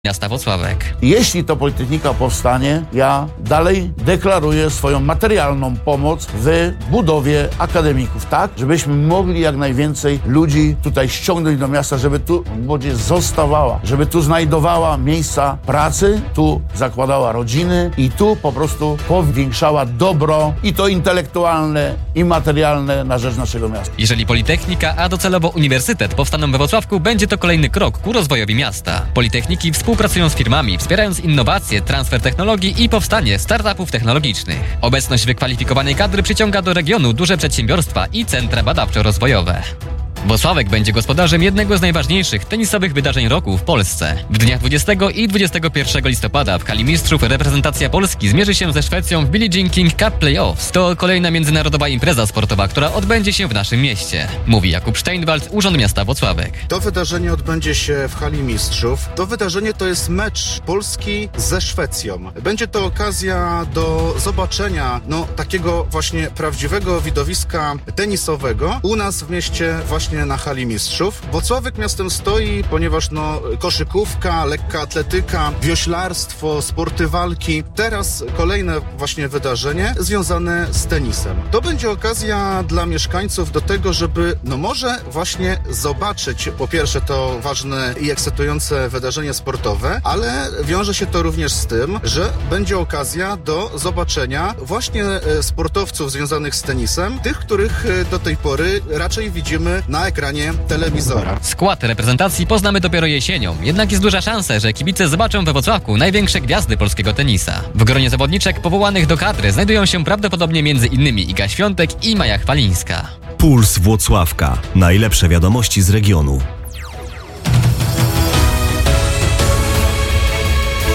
miasta Włocławek. Jeśli to Politechnika powstanie, ja dalej deklaruję swoją materialną pomoc w budowie akademików, tak, żebyśmy mogli jak najwięcej ludzi tutaj ściągnąć do miasta, żeby tu młodzież zostawała, żeby tu znajdowała miejsca pracy, tu zakładała rodziny i tu po prostu powiększała dobro i to intelektualne i materialne na rzecz naszego miasta. Jeżeli Politechnika, a docelowo Uniwersytet powstaną we Włocławku, będzie to kolejny krok ku rozwojowi miasta. Politechniki współpracują z firmami, wspierając innowacje, transfer technologii i powstanie startupów technologicznych. Obecność wykwalifikowanej kadry przyciąga do regionu duże przedsiębiorstwa i centra badawczo-rozwojowe. Włocławek będzie gospodarzem jednego z najważniejszych tenisowych wydarzeń roku w Polsce. W dniach 20 i 21 listopada w hali mistrzów reprezentacja Polski zmierzy się ze Szwecją w Billie Jean King Cup Playoffs. To kolejna międzynarodowa impreza sportowa, która odbędzie się w naszym mieście. Mówi Jakub Steinwald, Urząd Miasta Włocławek. To wydarzenie odbędzie się w hali mistrzów. To wydarzenie to jest mecz Polski ze Szwecją. Będzie to okazja do zobaczenia takiego właśnie prawdziwego widowiska tenisowego u nas w mieście właśnie na hali mistrzów. Włocławek miastem stoi, ponieważ koszykówka, lekka atletyka, wioślarstwo, sporty walki. Teraz kolejne właśnie wydarzenie związane z tenisem. To będzie okazja dla mieszkańców do tego, żeby może właśnie zobaczyć po pierwsze to ważne i ekscytujące wydarzenie sportowe, ale wiąże się to również z tym, że będzie okazja do zobaczenia właśnie sportowców związanych z tenisem, tych, których do tej pory raczej widzimy na ekranie telewizora. Skład reprezentacji poznamy dopiero jesienią, jednak jest duża szansa, że kibice zobaczą we Włocławku największe gwiazdy polskiego tenisa. W gronie zawodniczek powołanych do kadry znajdują się prawdopodobnie m.in. Iga Świątek i Maja Chwalińska. Puls Włocławka. Najlepsze wiadomości z regionu.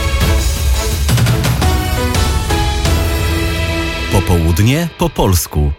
Popołudnie po polsku.